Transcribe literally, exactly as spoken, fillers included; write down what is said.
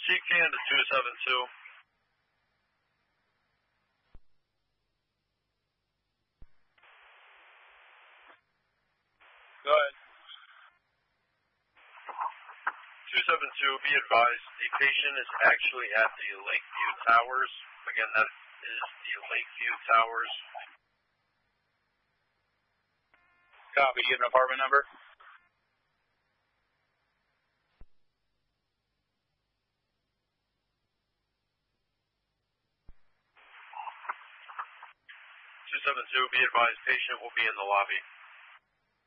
C-can to two seven two. Go ahead. two seven two, be advised, the patient is actually at the Lakeview Towers. Again, that is the Lakeview Towers. Copy. You have an apartment number? two seven two, be advised, patient will be in the lobby.